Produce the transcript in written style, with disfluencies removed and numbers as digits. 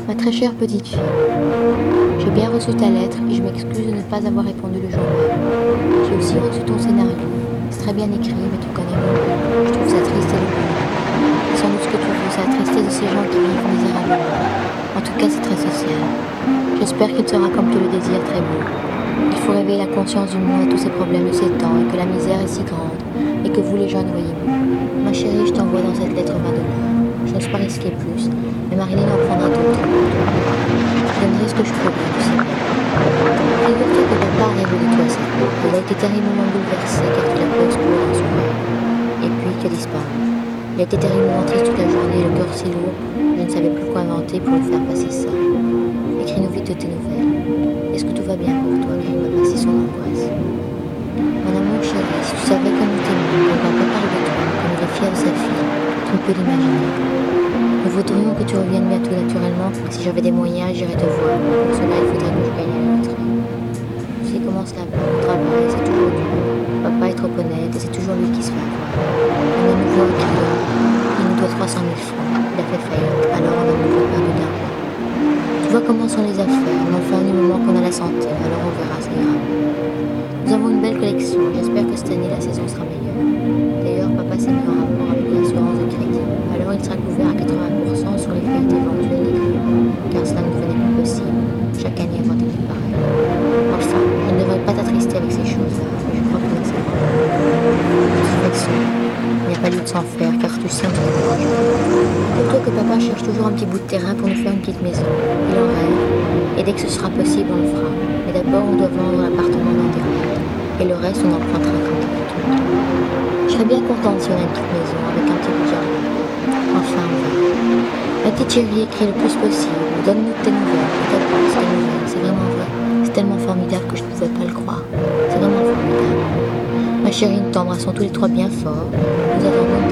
Ma très chère petite fille, j'ai bien reçu ta lettre et je m'excuse de ne pas avoir répondu le jour même. J'ai aussi reçu ton scénario. C'est très bien écrit, mais tu connais mon goût. Je trouve ça triste et lourd. C'est sans doute ce que tu veux, c'est la tristesse de ces gens qui vivent misérablement. En tout cas, c'est très social. J'espère qu'il sera comme tu le désires, très beau. Il faut réveiller la conscience du monde à tous ces problèmes de ces temps et que la misère est si grande et que vous les jeunes voyez mieux. Ma chérie, je t'envoie dans cette lettre 20 $. Je n'ose pas risquer plus, mais Marilyn en prendra d'autres pour toi. Je donnerai ce que je pourrai, tu sais bien. Figure-toi que papa a rêvé de toi cette nuit. Il a été terriblement bouleversé car tu l'as pu explorer dans son rêve. Et puis tu as disparu. Il a été terriblement triste toute la journée, le cœur si lourd, je ne savais plus quoi inventer pour lui faire passer ça. Écris-nous vite de tes nouvelles. Est-ce que tout va bien pour toi car il m'a passé son angoisse. Mon amour chéri, si tu savais comme il t'aime, comme papa parle de toi, comme il est fier de sa fille, tu ne peux l'imaginer. Nous voudrions que tu reviennes bientôt naturellement. Si j'avais des moyens, j'irais te voir. Pour cela, il faudrait que je gagne à la retraite. Tu sais comment cela va, le travail, c'est toujours dur. Papa est trop honnête et c'est toujours lui qui se fait avoir. On a nouveau un client, il nous doit 300 000 francs. Il a fait faillite, alors on a nouveau perdu d'argent. Tu vois comment sont les affaires, mais enfin du moment qu'on a la santé, alors on verra, ça ira. Nous avons une belle collection, j'espère que cette année la saison sera meilleure. D'ailleurs, papa s'est mis en rapport avec l'assurance de crédit, alors il sera couvert à 80% sur les faillites éventuelles des clients, car cela ne devenait plus possible. Chaque année avant des pareil. Enfin, je ne devrais pas t'attrister avec ces choses-là, mais je crois que c'est bon. De toute façon, il n'y a pas lieu de s'en faire, car tu sais, on est courageux. Dis-toi que papa cherche toujours un petit bout de terrain pour nous faire une petite maison. Il en rêve, et dès que ce sera possible, on le fera. Mais d'abord, on doit vendre l'appartement d'intérieur. Et le reste, on empruntera quand il est tout. Je serais bien contente si on a une petite maison avec un petit bout de jardin. Enfin, on verra. Ma petite chérie, écris le plus possible. Donne-nous tes nouvelles. Tes nouvelles. C'est vraiment vrai. C'est tellement formidable que je ne pouvais pas le croire. C'est vraiment formidable. Ma chérie, nous t'embrassons tous les trois bien fort. Nous attendons